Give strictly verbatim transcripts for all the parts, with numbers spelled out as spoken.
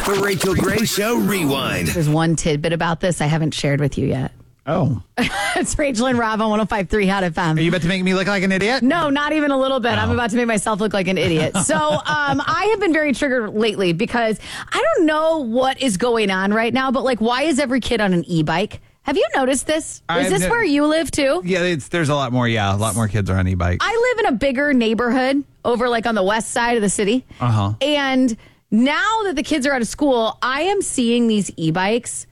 The Rachel Gray Show Rewind. There's one tidbit about this I haven't shared with you yet. Oh. It's Rachel and Rob on one oh five point three Hot F M. Are you about to make me look like an idiot? No, not even a little bit. Oh. I'm about to make myself look like an idiot. So um, I have been very triggered lately because I don't know what is going on right now, but like, why is every kid on an e-bike? Have you noticed this? Is I've this ne- where you live too? Yeah, it's, there's a lot more. Yeah, a lot more kids are on e-bikes. I live in a bigger neighborhood over like on the west side of the city. Uh-huh. And now that the kids are out of school, I am seeing these e-bikes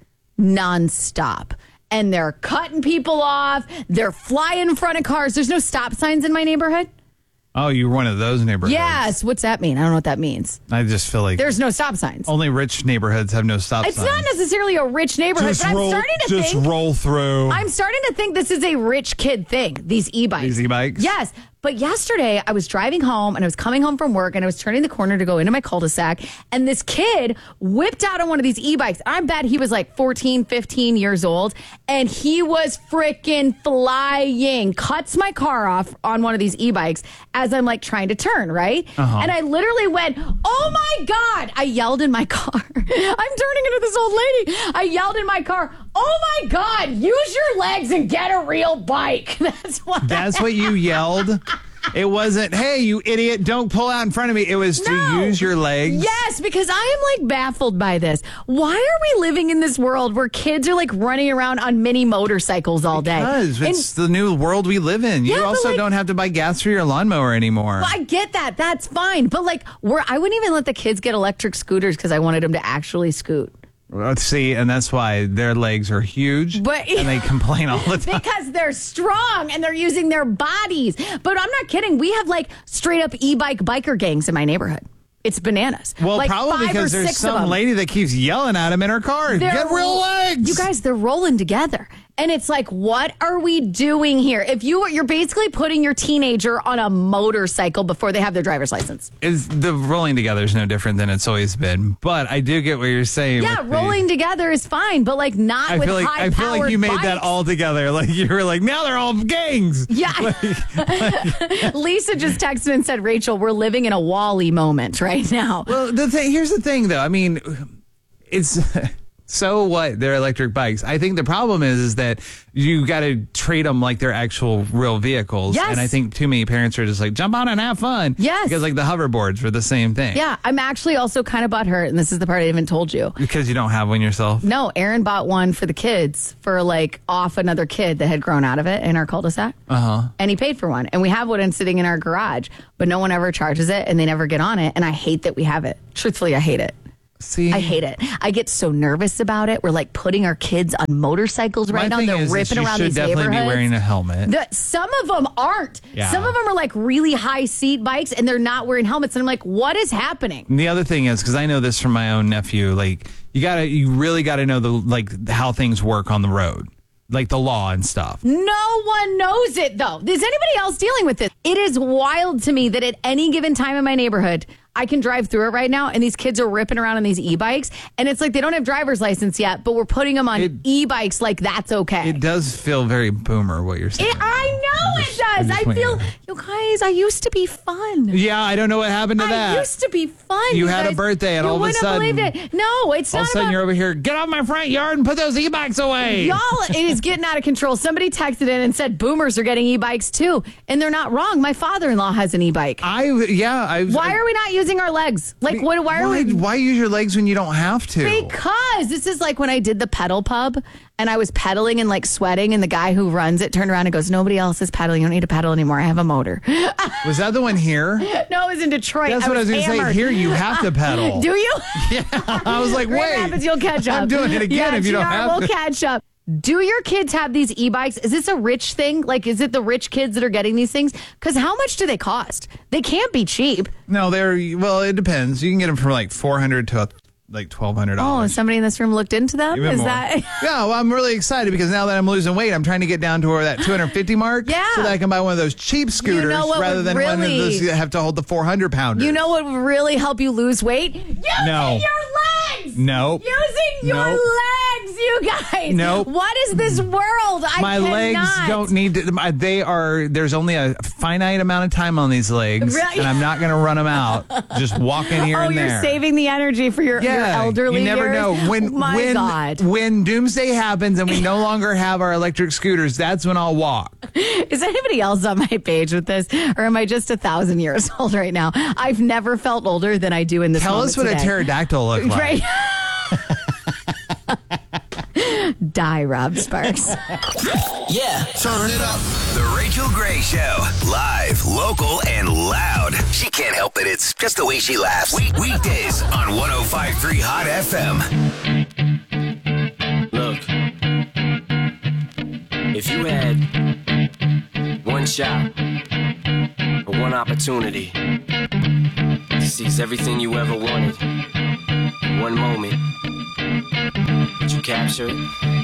nonstop. And they're cutting people off. They're flying in front of cars. There's no stop signs in my neighborhood. Oh, you're one of those neighborhoods. Yes. What's that mean? I don't know what that means. I just feel like There's no stop signs. only rich neighborhoods have no stop It's signs. not necessarily a rich neighborhood, Just but I'm roll, starting to just think roll through. I'm starting to think this is a rich kid thing, these e-bikes. These e-bikes? Yes. But yesterday I was driving home and I was coming home from work and I was turning the corner to go into my cul-de-sac and this kid whipped out on one of these e-bikes. I bet he was like fourteen, fifteen years old and he was freaking flying, cuts my car off on one of these e-bikes as I'm like trying to turn, right? Uh-huh. And I literally went, oh my God. I yelled in my car. I'm turning into this old lady. I yelled in my car, oh my God, use your legs and get a real bike. That's what That's what you yelled? It wasn't, hey, you idiot, don't pull out in front of me. It was No. to use your legs. Yes, because I am like baffled by this. Why are we living in this world where kids are like running around on mini motorcycles all day? Because And- it's the new world we live in. Yeah, You but also like- don't have to buy gas for your lawnmower anymore. Well, I get that. That's fine. But like, we're, I wouldn't even let the kids get electric scooters because I wanted them to actually scoot. Let's see, and that's why their legs are huge, But- and they complain all the time. Because they're strong and they're using their bodies. But I'm not kidding. We have like straight up e-bike biker gangs in my neighborhood. It's bananas. Well, like probably five or because there's six of some them. lady that keeps yelling at him in her car. They're- Get real legs. You guys, they're rolling together. And it's like, what are we doing here? If you you're basically putting your teenager on a motorcycle before they have their driver's license. Is the rolling together is no different than it's always been. But I do get what you're saying. Yeah, with the- rolling together is fine, but like not I with feel like high I feel like you made bikes. that all together. Like you were like, now they're all gangs. Yeah. Lisa just texted and said, Rachel, we're living in a Wall-E moment right now. Well, the thing here's the thing, though. I mean, it's so what? They're electric bikes. I think the problem is is that you got to treat them like they're actual real vehicles. Yes. And I think too many parents are just like, jump on and have fun. Yes. Because like the hoverboards were the same thing. Yeah, I'm actually also kind of butthurt, and this is the part I haven't told you. Because you don't have one yourself. No, Aaron bought one for the kids for like off another kid that had grown out of it in our cul-de-sac. Uh-huh. And he paid for one. And we have one in sitting in our garage, but no one ever charges it and they never get on it. And I hate that we have it. Truthfully, I hate it. See, I hate it. I get so nervous about it. We're like putting our kids on motorcycles right My now. thing They're is, is ripping you around should these definitely neighborhoods. be wearing a helmet. The, some of them aren't. Yeah. Some of them are like really high seat bikes and they're not wearing helmets. And I'm like, what is happening? And the other thing is, because I know this from my own nephew, like you gotta, you really gotta know the like how things work on the road, like the law and stuff. No one knows it, though. Is anybody else dealing with this? It is wild to me that at any given time in my neighborhood, I can drive through it right now, and these kids are ripping around on these e-bikes, and it's like they don't have driver's license yet, but we're putting them on It- e-bikes like that's okay. It does feel very boomer what you're saying. It- I know it does. just I went- feel, you guys, I used to be fun. Yeah, I don't know what happened to I that. used to be fun. You had a guys. birthday and you all of a wouldn't sudden- have believed it. No, it's All of not a sudden about you're over here, get off my front yard and put those e-bikes away. Y'all, it is getting out of control. Somebody texted in and said boomers are getting e-bikes too. And they're not wrong. My father-in-law has an e-bike. I, yeah. I, Why are we not using our legs? Like, what? Why are why, we? why use your legs when you don't have to? Because this is like when I did the pedal pub and I was pedaling and like sweating, and the guy who runs it turned around and goes, "Nobody else is pedaling. You don't need to pedal anymore. I have a motor." Was that the one here? No, it was in Detroit. That's what I was going to say. hammered. Here, you have to pedal. Do you? Yeah. I was like, Grand wait. Rapids, you'll catch up. I'm doing it again yeah, if you don't G R have will to. catch up. Do your kids have these e-bikes? Is this a rich thing? Like, is it the rich kids that are getting these things? Because how much do they cost? They can't be cheap. No, they're, well, it depends. You can get them from like four hundred to like twelve hundred Oh, dollars. somebody in this room looked into them? Even Is more. that? Yeah, well, I'm really excited because now that I'm losing weight, I'm trying to get down to where that two hundred fifty mark. Yeah. So that I can buy one of those cheap scooters know what rather would than one of really- those that have to hold the four hundred pounders. You know what would really help you lose weight? Using No. your legs! Nope. Using your Nope. legs! you guys? Nope. What is this world? I My cannot. legs don't need to. my- They are. There's only a finite amount of time on these legs, Right. and I'm not going to run them out. Just walking here Oh, and you're there. saving the energy for your, your Yeah, elderly you never years? know when Oh, my when God. when doomsday happens and we no longer have our electric scooters. That's when I'll walk. Is anybody else on my page with this? Or am I just a thousand years old right now? I've never felt older than I do in this Tell moment us what today. a pterodactyl looks like. Right. Die, Rob Sparks. Yeah. Turn it up. The Rachel Gray Show. Live, local, and loud. She can't help it. It's just the way she laughs. Week- weekdays on one oh five point three Hot F M. Look, if you had one shot or one opportunity to seize everything you ever wanted in one moment, would you capture it?